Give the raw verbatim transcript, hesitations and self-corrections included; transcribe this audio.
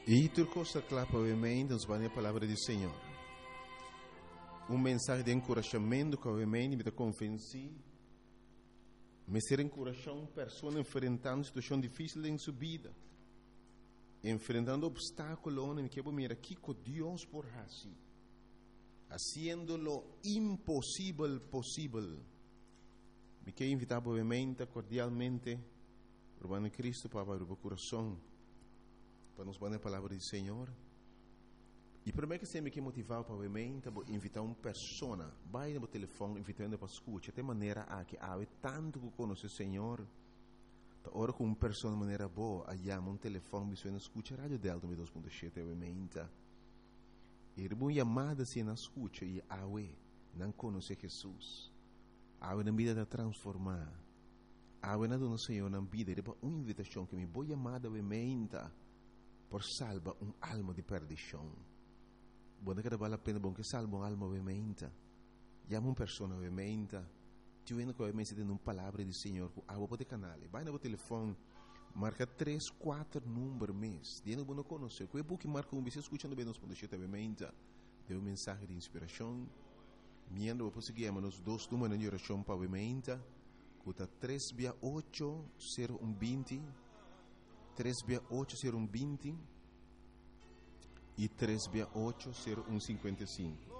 E turcosa clapa obviamente nos vai a palavra do Senhor. Um mensagem de encorajamento que obviamente me convenci, me ser encorajar uma pessoa enfrentando uma situação difícil em sua vida, enfrentando obstáculos, onde me quero mirar aqui com Deus por assim, haciendo lo impossível possível. Me quero invitar obviamente, cordialmente, para o Cristo para abrir o coração, para nos dar a palavra do Senhor. E primeiro que sempre que motivar para obviamente, invitar uma pessoa, vai no telefone, invitando para escutar, de maneira a que há tanto que conhece o Senhor, tá hora com uma pessoa de maneira boa, aí um telefone, você não escuta a rádio Delta dois ponto sete, obviamente. E uma chamada se não escuta, e há não conhece Jesus, há na vida de transformar, há na dona Senhor na vida, e uma invitação que me vou chamada obviamente, por salvar uma alma de perdição. Buona che vale la pena bom che salva un'alma ovviamente. Chiama una persona ovviamente. Ti viene che ovviamente di una palavra di Signore. Ah, vuoi poter canale. Vai nel telefono. Marca tre quattro numeri mes. Diene buono conoscere. Quei buchi marca un bisogno ascoltando bene nos conoscete ovviamente. Deu un messaggio di ispirazione. Miendo dopo seguiamo nos dos numeri di orazione pa ovviamente. Cuta tre otto zero uno venti. tre otto zero uno venti. E três oito zero um cinquenta e cinco.